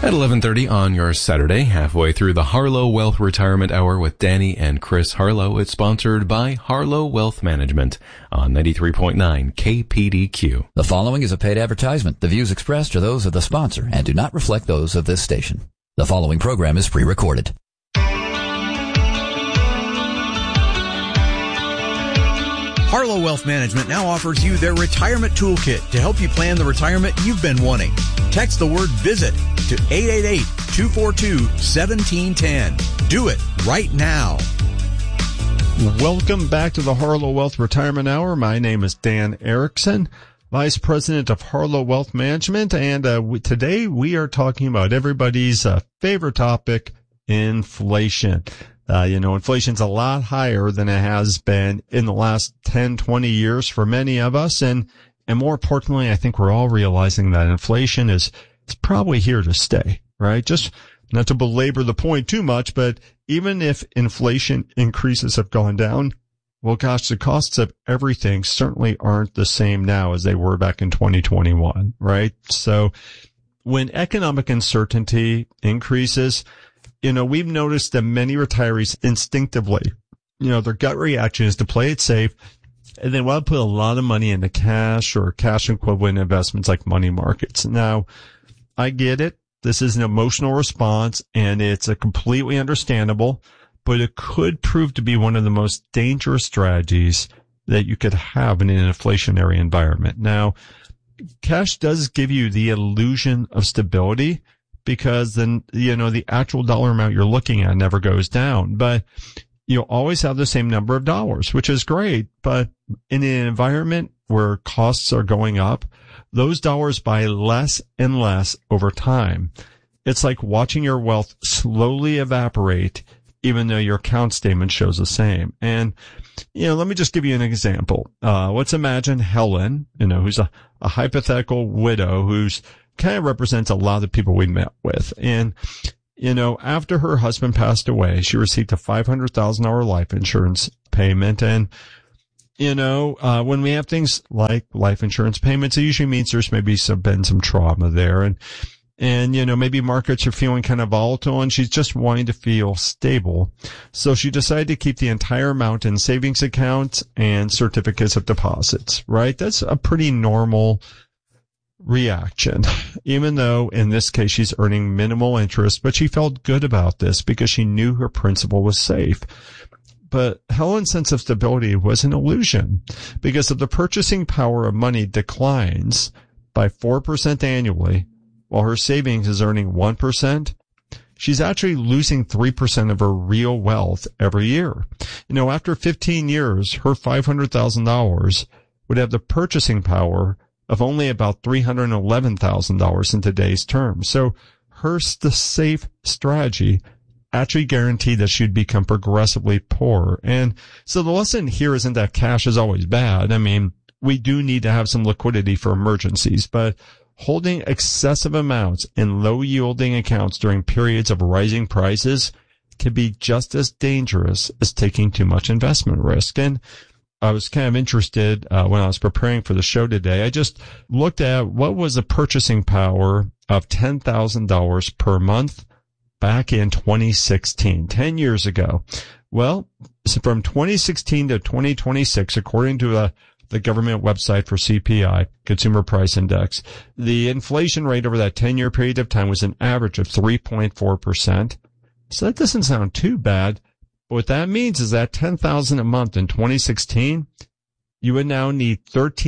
At 11:30 on your Saturday, halfway through the Harlow Wealth Retirement Hour with Danny and Chris Harlow, it's sponsored by Harlow Wealth Management on 93.9 KPDQ. The following is a paid advertisement. The views expressed are those of the sponsor and do not reflect those of this station. The following program is pre-recorded. Harlow Wealth Management now offers you their retirement toolkit to help you plan the retirement you've been wanting. Text the word VISIT to 888-242-1710. Do it right now. Welcome back to the Harlow Wealth Retirement Hour. My name is Dan Erickson, Vice President of Harlow Wealth Management, and today we are talking about everybody's favorite topic, inflation. Inflation's a lot higher than it has been in the last 10, 20 years for many of us. And more importantly, I think we're all realizing that inflation is probably here to stay, right? Just not to belabor the point too much, but even if inflation increases have gone down, well, gosh, the costs of everything certainly aren't the same now as they were back in 2021, right? So when economic uncertainty increases, we've noticed that many retirees instinctively, their gut reaction is to play it safe, and they want to put a lot of money into cash or cash equivalent investments like money markets. Now, I get it. This is an emotional response, and it's a completely understandable, but it could prove to be one of the most dangerous strategies that you could have in an inflationary environment. Now, cash does give you the illusion of stability, because then, the actual dollar amount you're looking at never goes down. But you'll always have the same number of dollars, which is great. But in an environment where costs are going up, those dollars buy less and less over time. It's like watching your wealth slowly evaporate, even though your account statement shows the same. And, let me just give you an example. Let's imagine Helen, who's a hypothetical widow who's kind of represents a lot of the people we met with. And, after her husband passed away, she received a $500,000 life insurance payment. And, when we have things like life insurance payments, it usually means there's maybe been some trauma there. And, maybe markets are feeling kind of volatile and she's just wanting to feel stable. So she decided to keep the entire amount in savings accounts and certificates of deposits, right? That's a pretty normal reaction, even though in this case she's earning minimal interest, but she felt good about this because she knew her principal was safe. But Helen's sense of stability was an illusion, because if the purchasing power of money declines by 4% annually, while her savings is earning 1%, she's actually losing 3% of her real wealth every year. After 15 years, her $500,000 would have the purchasing power of only about $311,000 in today's terms. So the safe strategy actually guaranteed that she'd become progressively poorer. And so the lesson here isn't that cash is always bad. I mean, we do need to have some liquidity for emergencies, but holding excessive amounts in low-yielding accounts during periods of rising prices can be just as dangerous as taking too much investment risk. And I was kind of interested when I was preparing for the show today. I just looked at what was the purchasing power of $10,000 per month back in 2016, 10 years ago. Well, so from 2016 to 2026, according to the government website for CPI, Consumer Price Index, the inflation rate over that 10-year period of time was an average of 3.4%. So that doesn't sound too bad. What that means is that $10,000 a month in 2016, you would now need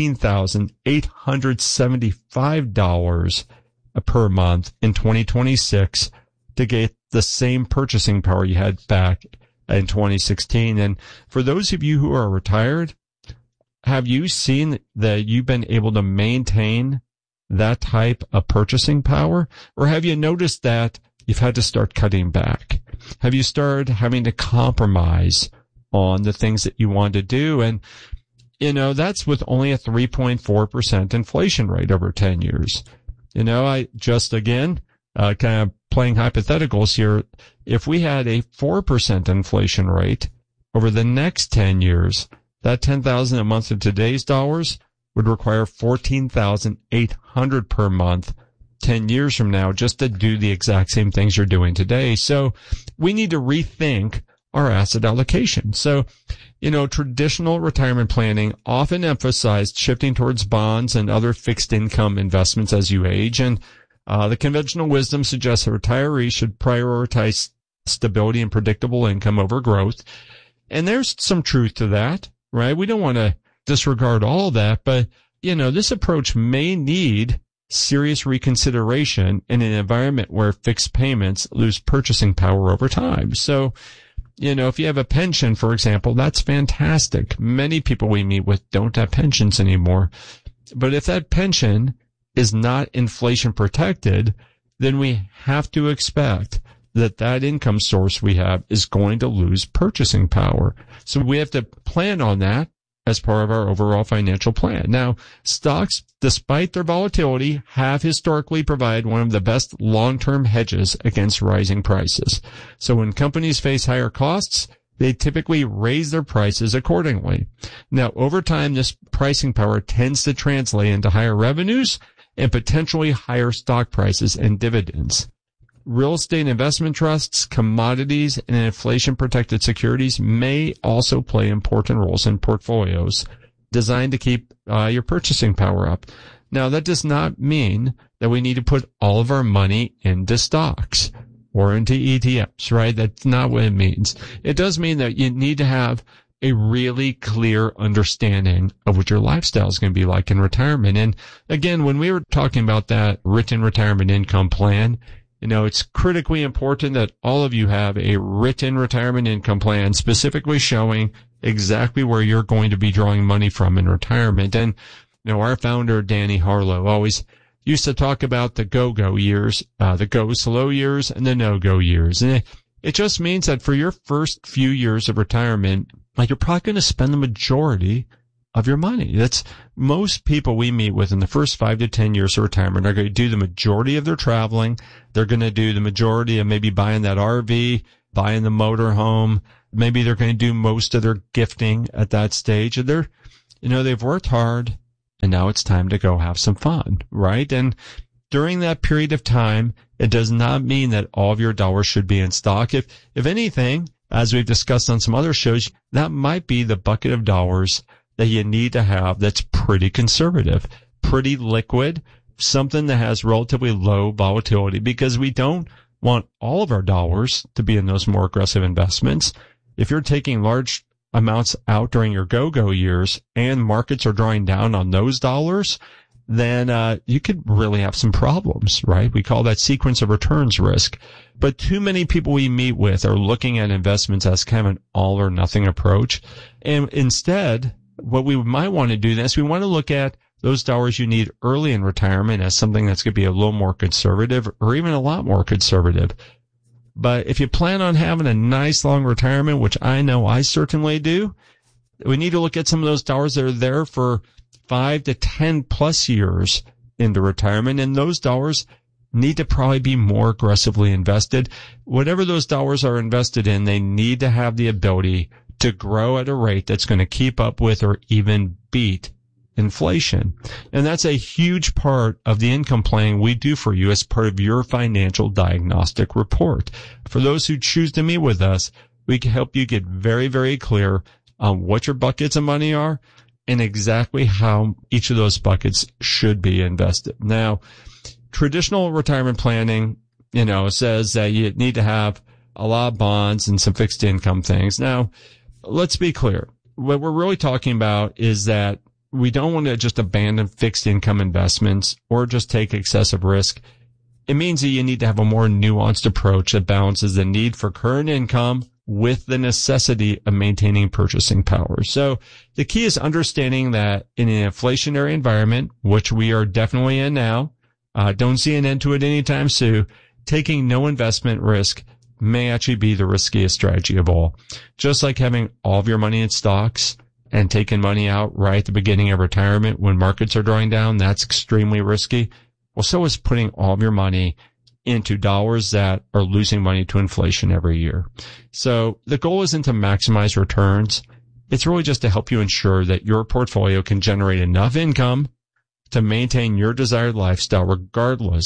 $13,875 per month in 2026 to get the same purchasing power you had back in 2016. And for those of you who are retired, have you seen that you've been able to maintain that type of purchasing power? Or have you noticed that you've had to start cutting back? Have you started having to compromise on the things that you want to do? And, that's with only a 3.4% inflation rate over 10 years. I just, again, kind of playing hypotheticals here. If we had a 4% inflation rate over the next 10 years, that $10,000 a month in today's dollars would require $14,800 per month 10 years from now just to do the exact same things you're doing today. So we need to rethink our asset allocation. So, traditional retirement planning often emphasized shifting towards bonds and other fixed income investments as you age. And the conventional wisdom suggests that retirees should prioritize stability and predictable income over growth. And there's some truth to that, right? We don't want to disregard all that, but, this approach may need serious reconsideration in an environment where fixed payments lose purchasing power over time. So, if you have a pension, for example, that's fantastic. Many people we meet with don't have pensions anymore. But if that pension is not inflation protected, then we have to expect that income source we have is going to lose purchasing power. So we have to plan on that as part of our overall financial plan. Now, stocks, despite their volatility, have historically provided one of the best long-term hedges against rising prices. So when companies face higher costs, they typically raise their prices accordingly. Now, over time, this pricing power tends to translate into higher revenues and potentially higher stock prices and dividends. Real estate investment trusts, commodities, and inflation-protected securities may also play important roles in portfolios designed to keep your purchasing power up. Now, that does not mean that we need to put all of our money into stocks or into ETFs, right? That's not what it means. It does mean that you need to have a really clear understanding of what your lifestyle is going to be like in retirement. And again, when we were talking about that written retirement income plan, it's critically important that all of you have a written retirement income plan specifically showing exactly where you're going to be drawing money from in retirement. And, our founder, Danny Harlow, always used to talk about the go-go years, the go-slow years and the no-go years. And it just means that for your first few years of retirement, you're probably going to spend the majority of your money. That's most people we meet with in the first 5 to 10 years of retirement are going to do the majority of their traveling. They're going to do the majority of maybe buying that RV, buying the motor home. Maybe they're going to do most of their gifting at that stage. And they've worked hard and now it's time to go have some fun, right? And during that period of time, it does not mean that all of your dollars should be in stock. If anything, as we've discussed on some other shows, that might be the bucket of dollars that you need to have that's pretty conservative, pretty liquid, something that has relatively low volatility, because we don't want all of our dollars to be in those more aggressive investments. If you're taking large amounts out during your go-go years and markets are drawing down on those dollars, then you could really have some problems, right? We call that sequence of returns risk. But too many people we meet with are looking at investments as kind of an all or nothing approach. And instead, what we might want to do is we want to look at those dollars you need early in retirement as something that's going to be a little more conservative or even a lot more conservative. But if you plan on having a nice long retirement, which I know I certainly do, we need to look at some of those dollars that are there for 5 to 10 plus years into retirement. And those dollars need to probably be more aggressively invested. Whatever those dollars are invested in, they need to have the ability to grow at a rate that's going to keep up with or even beat inflation. And that's a huge part of the income planning we do for you as part of your financial diagnostic report. For those who choose to meet with us, we can help you get very, very clear on what your buckets of money are and exactly how each of those buckets should be invested. Now, traditional retirement planning, says that you need to have a lot of bonds and some fixed income things. Now, let's be clear. What we're really talking about is that we don't want to just abandon fixed income investments or just take excessive risk. It means that you need to have a more nuanced approach that balances the need for current income with the necessity of maintaining purchasing power. So the key is understanding that in an inflationary environment, which we are definitely in now, don't see an end to it anytime soon, taking no investment risk may actually be the riskiest strategy of all. Just like having all of your money in stocks and taking money out right at the beginning of retirement when markets are drawing down, that's extremely risky. Well, so is putting all of your money into dollars that are losing money to inflation every year. So the goal isn't to maximize returns. It's really just to help you ensure that your portfolio can generate enough income to maintain your desired lifestyle regardless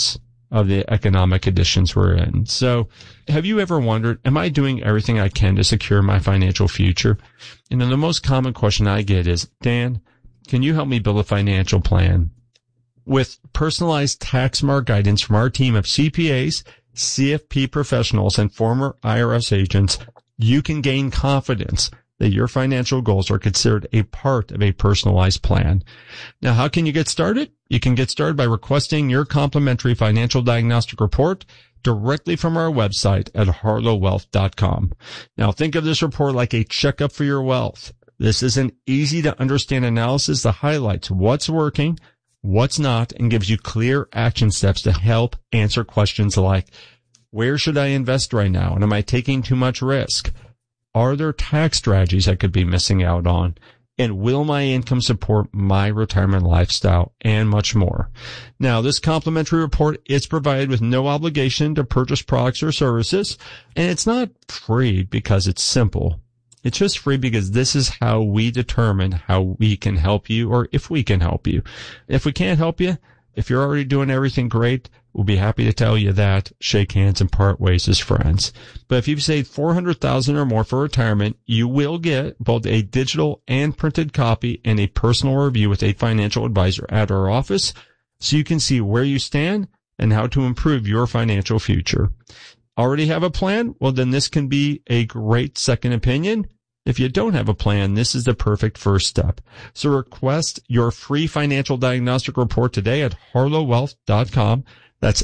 of the economic conditions we're in. So have you ever wondered, am I doing everything I can to secure my financial future? And then the most common question I get is, Dan, can you help me build a financial plan? With personalized tax smart guidance from our team of CPAs, CFP professionals, and former IRS agents, you can gain confidence that your financial goals are considered a part of a personalized plan. Now, how can you get started? You can get started by requesting your complimentary financial diagnostic report directly from our website at harlowwealth.com. Now, think of this report like a checkup for your wealth. This is an easy to understand analysis that highlights what's working, what's not, and gives you clear action steps to help answer questions like, where should I invest right now? And am I taking too much risk? Are there tax strategies I could be missing out on? And will my income support my retirement lifestyle? And much more. Now, this complimentary report is provided with no obligation to purchase products or services. And it's not free because it's simple. It's just free because this is how we determine how we can help you, or if we can help you. If we can't help you, if you're already doing everything great, we'll be happy to tell you that, shake hands, and part ways as friends. But if you've saved $400,000 or more for retirement, you will get both a digital and printed copy and a personal review with a financial advisor at our office, so you can see where you stand and how to improve your financial future. Already have a plan? Well, then this can be a great second opinion. If you don't have a plan, this is the perfect first step. So request your free financial diagnostic report today at harlowwealth.com. That's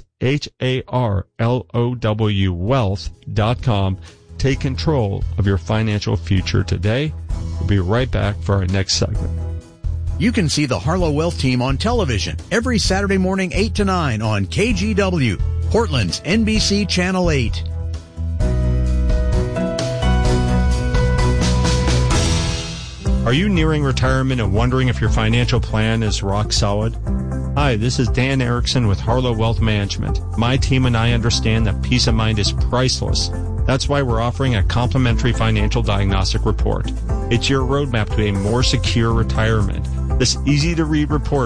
HARLOW wealth.com. Take control of your financial future today. We'll be right back for our next segment. You can see the Harlow Wealth team on television every Saturday morning 8 to 9 on KGW, Portland's NBC Channel 8. Are you nearing retirement and wondering if your financial plan is rock solid? Hi, this is Dan Erickson with Harlow Wealth Management. My team and I understand that peace of mind is priceless. That's why we're offering a complimentary financial diagnostic report. It's your roadmap to a more secure retirement. This easy-to-read report